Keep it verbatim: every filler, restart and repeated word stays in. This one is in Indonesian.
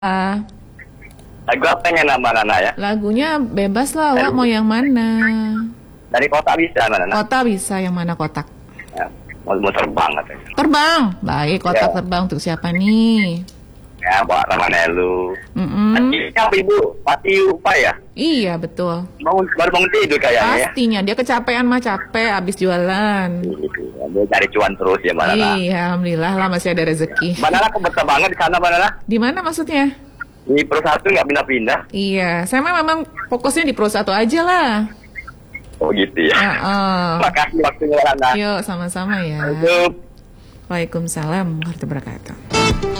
Ah, Lagu apa yang enak Mbak Nana ya? lagunya bebas lah, Wak, mau yang mana? Dari kota bisa Mbak Nana? Kota bisa, yang mana kotak? Ya, mau, mau terbang katanya. Terbang, baik, kotak Ya. terbang untuk siapa nih? Ya, buat Ramanelu. Mm-mm. Ini apa Ibu? Pati Upa ya? Iya, betul. Bangun, baru bangun tidur kayaknya ya? Pastinya, dia kecapean mah capek abis jualan. Dia cari cuan terus ya Mbak Nana. Iya, alhamdulillah lah masih ada rezeki. Mbak Nana kok betah banget di sana Mbak Nana? Di mana maksudnya? Di perusahaan itu nggak pindah-pindah? Iya, saya mah memang fokusnya di Pro satu aja lah. Oh gitu ya. Heeh. Makasih waktunya Mbak Nana. Yuk, sama-sama ya. Hidup. Waalaikumsalam warahmatullahi wabarakatuh.